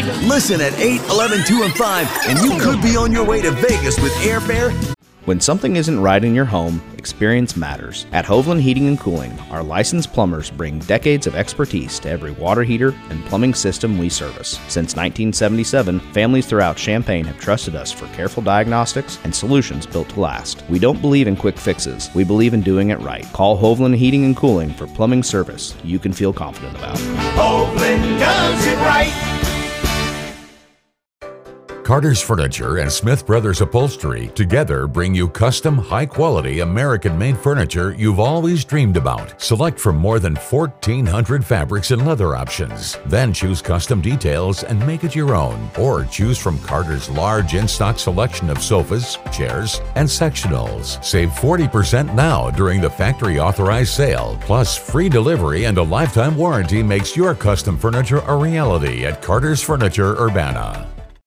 Listen at 8, 11, 2, and 5, and you could be on your way to Vegas with airfare. When something isn't right in your home, experience matters. At Hovland Heating and Cooling, our licensed plumbers bring decades of expertise to every water heater and plumbing system we service. Since 1977, families throughout Champaign have trusted us for careful diagnostics and solutions built to last. We don't believe in quick fixes. We believe in doing it right. Call Hovland Heating and Cooling for plumbing service you can feel confident about. Hovland does it right. Carter's Furniture and Smith Brothers Upholstery together bring you custom, high-quality, American-made furniture you've always dreamed about. Select from more than 1,400 fabrics and leather options. Then choose custom details and make it your own. Or choose from Carter's large in-stock selection of sofas, chairs, and sectionals. Save 40% now during the factory-authorized sale. Plus, free delivery and a lifetime warranty makes your custom furniture a reality at Carter's Furniture Urbana.